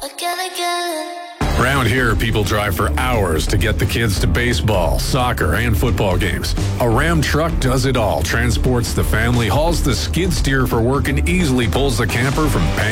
Around here, people drive for hours to get the kids to baseball, soccer, and football games. A Ram truck does it all, transports the family, hauls the skid steer for work, and easily pulls the camper from